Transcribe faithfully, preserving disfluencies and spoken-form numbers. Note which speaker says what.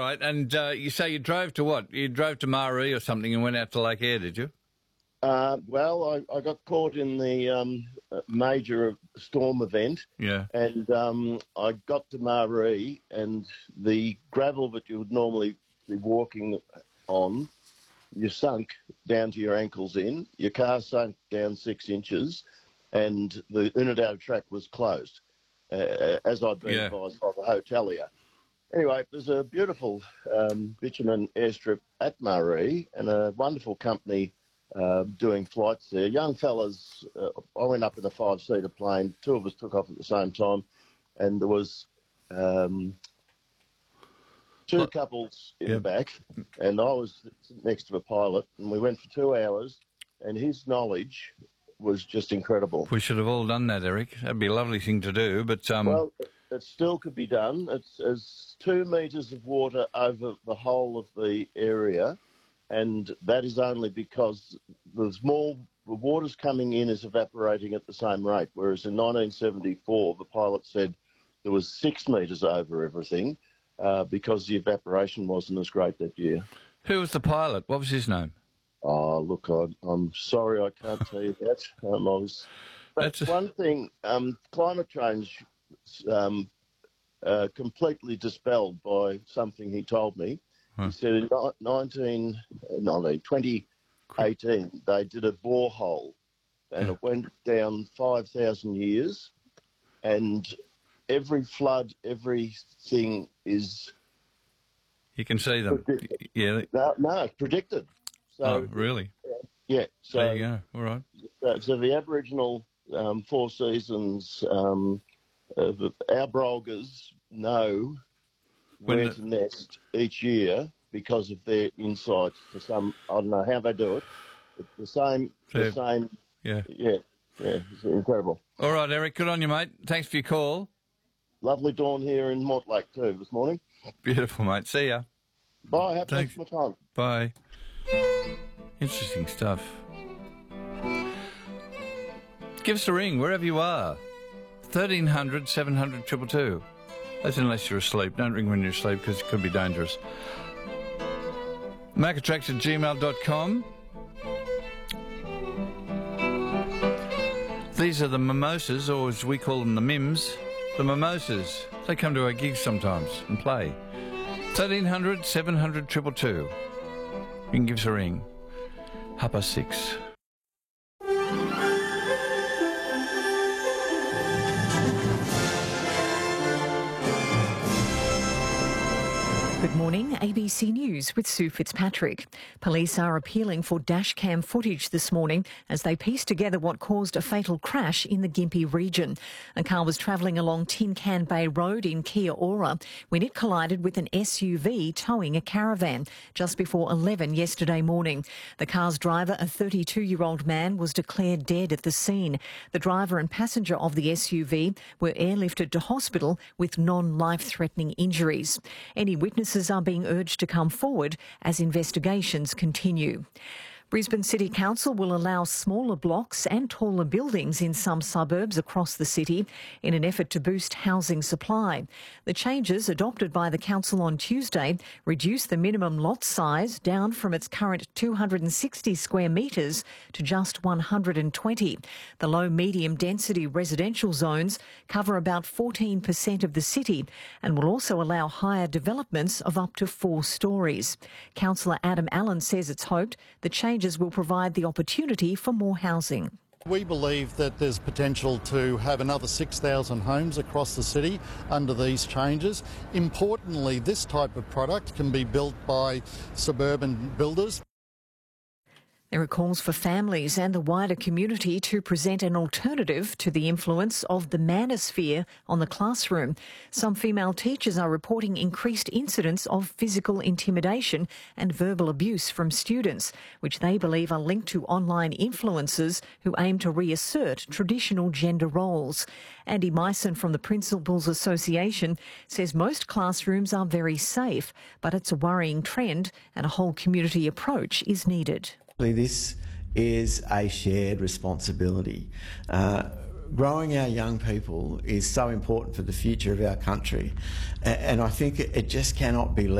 Speaker 1: right. And uh, you say you drove to what? You drove to Maree or something and went out to Lake Eyre, did you?
Speaker 2: Uh, well, I, I got caught in the um, major storm event.
Speaker 1: Yeah.
Speaker 2: And um, I got to Maree, and the gravel that you would normally be walking on, you sunk down to your ankles in. Your car sunk down six inches, and the Unadao track was closed, uh, as I'd been
Speaker 1: Yeah.
Speaker 2: advised by the hotelier. Anyway, there's a beautiful um, bitumen airstrip at Maree, and a wonderful company uh, doing flights there. Young fellas, uh, I went up in a five-seater plane. Two of us took off at the same time, and there was um, two
Speaker 1: What?
Speaker 2: couples in
Speaker 1: Yep.
Speaker 2: the back, and I was next to a pilot, and we went for two hours, and his knowledge was just incredible.
Speaker 1: We should have all done that, Eric. That'd be a lovely thing to do, but... Um,
Speaker 2: Well, it still could be done. It's, it's two metres of water over the whole of the area, and that is only because there's more, the water's coming in is evaporating at the same rate, whereas in nineteen seventy-four, the pilot said there was six metres over everything uh, because the evaporation wasn't as great that year.
Speaker 1: who was the pilot? What was his name?
Speaker 2: Oh, look, I, I'm sorry I can't tell you that. Um, I was, but
Speaker 1: That's a-
Speaker 2: one thing, um, climate change um, uh, completely dispelled by something he told me.
Speaker 1: Huh.
Speaker 2: He said in ni- nineteen, no, no, twenty eighteen, they did a borehole, and
Speaker 1: Yeah.
Speaker 2: it went down five thousand years, and every flood, everything is...
Speaker 1: You can see them.
Speaker 2: Predicted.
Speaker 1: Yeah.
Speaker 2: No, no, it's predicted. So,
Speaker 1: Oh, really?
Speaker 2: yeah. So,
Speaker 1: There you go. All right.
Speaker 2: Uh, so the Aboriginal um, Four Seasons, um, uh, the- our brolgers know
Speaker 1: When
Speaker 2: where
Speaker 1: the-
Speaker 2: to nest each year because of their insight to some, I don't know how they do it, but the same, the
Speaker 1: Yeah.
Speaker 2: same,
Speaker 1: Yeah.
Speaker 2: yeah, yeah, it's incredible.
Speaker 1: All right, Eric. Good on you, mate. Thanks for your call.
Speaker 2: Lovely dawn here in Mortlake too this morning.
Speaker 1: Beautiful, mate. See ya.
Speaker 2: Bye, have
Speaker 1: Thanks.
Speaker 2: thanks for my time.
Speaker 1: Bye. Interesting stuff. Give us a ring wherever you are. thirteen hundred, seven hundred, two two two. That's unless you're asleep. Don't ring when you're asleep because it could be dangerous. macatrax at gmail dot com. These are the mimosas, or as we call them, the mims. The mimosas. They come to our gigs sometimes and play. thirteen hundred, seven hundred, two two two. You can give us a ring. Half past six.
Speaker 3: Good morning, A B C News with Sue Fitzpatrick. Police are appealing for dashcam footage this morning as they piece together what caused a fatal crash in the Gympie region. A car was travelling along Tin Can Bay Road in Kia Ora when it collided with an S U V towing a caravan just before eleven yesterday morning. The car's driver, a thirty-two-year-old man, was declared dead at the scene. The driver and passenger of the S U V were airlifted to hospital with non-life-threatening injuries. Any witnesses are being urged to come forward as investigations continue. Brisbane City Council will allow smaller blocks and taller buildings in some suburbs across the city in an effort to boost housing supply. The changes adopted by the council on Tuesday reduce the minimum lot size down from its current two hundred sixty square metres to just one hundred twenty. The low-medium density residential zones cover about fourteen percent of the city and will also allow higher developments of up to four storeys. Councillor Adam Allen says it's hoped the change will provide the opportunity for more housing.
Speaker 4: We believe that there's potential to have another six thousand homes across the city under these changes. Importantly, this type of product can be built by suburban builders.
Speaker 3: There are calls for families and the wider community to present an alternative to the influence of the manosphere on the classroom. Some female teachers are reporting increased incidents of physical intimidation and verbal abuse from students, which they believe are linked to online influencers who aim to reassert traditional gender roles. Andy Myson from the Principals Association says most classrooms are very safe, but it's a worrying trend and a whole community approach is needed.
Speaker 5: This is a shared responsibility. Uh, growing our young people is so important for the future of our country, and I think it just cannot be left